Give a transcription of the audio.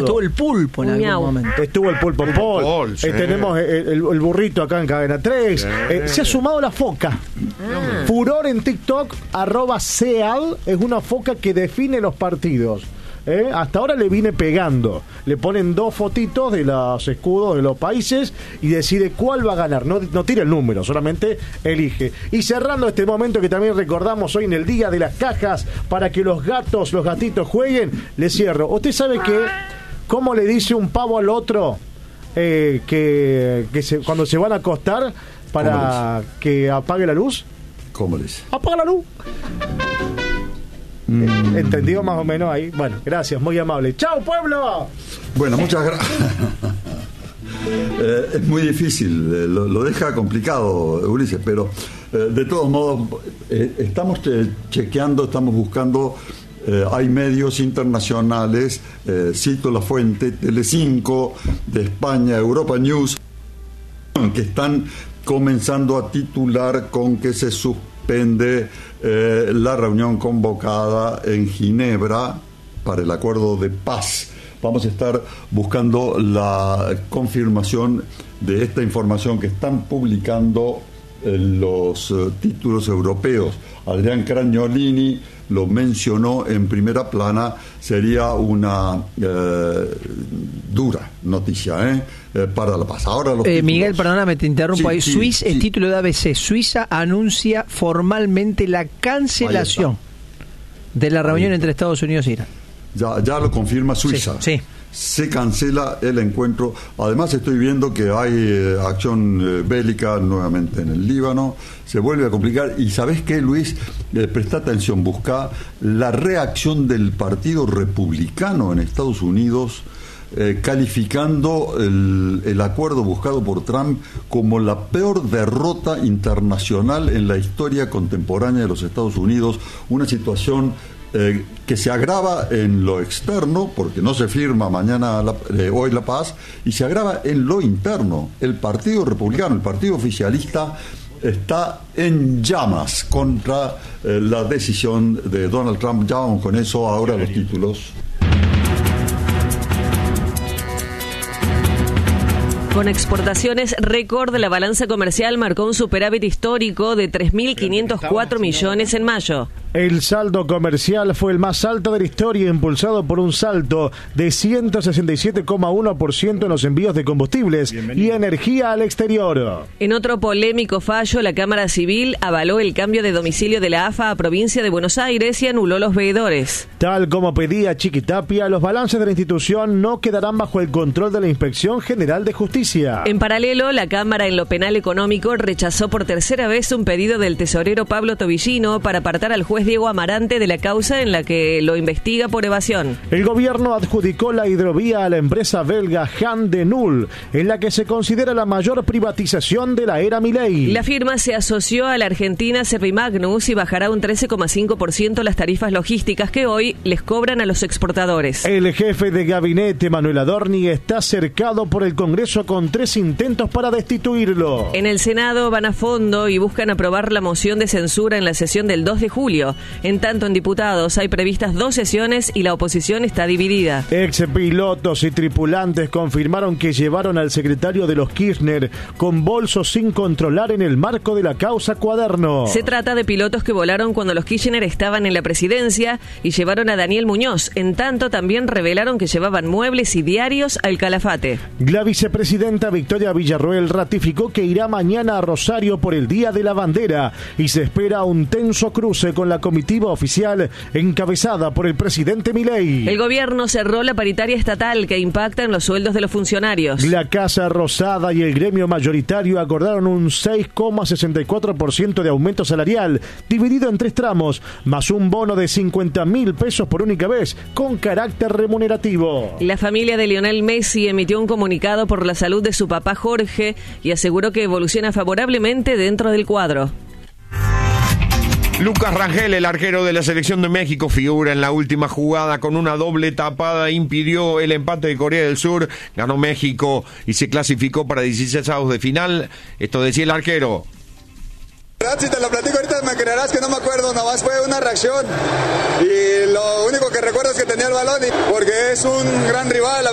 Estuvo el Pulpo en algún momento. Estuvo el Pulpo Paul. Sí. Tenemos el burrito acá en Cadena 3. Se ha sumado la foca. Furor en TikTok, @Seal, es una foca que define los partidos. Hasta ahora le vine pegando. Le ponen 2 fotitos de los escudos de los países y decide cuál va a ganar. No tira el número, solamente elige. Y cerrando este momento que también recordamos hoy en el Día de las Cajas, para que los gatitos jueguen, le cierro. ¿Usted sabe cómo le dice un pavo al otro cuando se van a acostar para que apague la luz? ¿Cómo le dice? ¡Apaga la luz! ¿Entendido más o menos ahí? Bueno, gracias, muy amable. ¡Chao, pueblo! Bueno, muchas gracias. Es muy difícil, lo deja complicado, Ulises, pero de todos modos estamos chequeando, estamos buscando. Hay medios internacionales, cito la fuente, Telecinco de España, Europa News, que están comenzando a titular con que se suspende la reunión convocada en Ginebra para el acuerdo de paz. Vamos a estar buscando la confirmación de esta información que están publicando los títulos europeos. Adrián Cragnolini lo mencionó en primera plana. Sería una dura noticia para la paz. Ahora los Miguel, perdóname, te interrumpo ahí. El título de ABC: Suiza anuncia formalmente la cancelación de la reunión entre Estados Unidos e Irán. Ya lo confirma Suiza. Sí. Se cancela el encuentro. Además estoy viendo que hay acción bélica nuevamente en el Líbano. Se vuelve a complicar. Y ¿sabés qué, Luis? Presta atención, busca la reacción del Partido Republicano en Estados Unidos, calificando el acuerdo buscado por Trump como la peor derrota internacional en la historia contemporánea de los Estados Unidos. Una situación que se agrava en lo externo, porque no se firma hoy la paz, y se agrava en lo interno. El Partido Republicano, el partido oficialista, está en llamas contra la decisión de Donald Trump. Ya vamos con eso, ahora los títulos. Con exportaciones récord, la balanza comercial marcó un superávit histórico de 3.504 millones en mayo. El saldo comercial fue el más alto de la historia, impulsado por un salto de 167,1% en los envíos de combustibles y energía al exterior. En otro polémico fallo, la Cámara Civil avaló el cambio de domicilio de la AFA a Provincia de Buenos Aires y anuló los veedores. Tal como pedía Chiquitapia, los balances de la institución no quedarán bajo el control de la Inspección General de Justicia. En paralelo, la Cámara en lo penal económico rechazó por tercera vez un pedido del tesorero Pablo Tobillino para apartar al juez Diego Amarante de la causa en la que lo investiga por evasión. El gobierno adjudicó la hidrovía a la empresa belga Han de Null, en la que se considera la mayor privatización de la era Milei. La firma se asoció a la argentina Servimagnus y bajará un 13,5% las tarifas logísticas que hoy les cobran a los exportadores. El jefe de gabinete, Manuel Adorni, está cercado por el Congreso con 3 intentos para destituirlo. En el Senado van a fondo y buscan aprobar la moción de censura en la sesión del 2 de julio. En tanto, en diputados hay previstas 2 sesiones y la oposición está dividida. Ex pilotos y tripulantes confirmaron que llevaron al secretario de los Kirchner con bolsos sin controlar en el marco de la causa Cuaderno. Se trata de pilotos que volaron cuando los Kirchner estaban en la presidencia y llevaron a Daniel Muñoz. En tanto, también revelaron que llevaban muebles y diarios al Calafate. La vicepresidenta Victoria Villarroel ratificó que irá mañana a Rosario por el Día de la Bandera y se espera un tenso cruce con la comitiva oficial encabezada por el presidente Milei. El gobierno cerró la paritaria estatal que impacta en los sueldos de los funcionarios. La Casa Rosada y el gremio mayoritario acordaron un 6,64% de aumento salarial, dividido en 3 tramos, más un bono de 50.000 pesos por única vez, con carácter remunerativo. La familia de Lionel Messi emitió un comunicado por la salud de su papá Jorge y aseguró que evoluciona favorablemente dentro del cuadro. Lucas Rangel, el arquero de la selección de México, figura en la última jugada con una doble tapada, impidió el empate de Corea del Sur, ganó México y se clasificó para 16avos de final. Esto decía el arquero. Si te lo platico ahorita me creerás que no me acuerdo, nomás fue una reacción y lo único que recuerdo es que tenía el balón porque es un gran rival.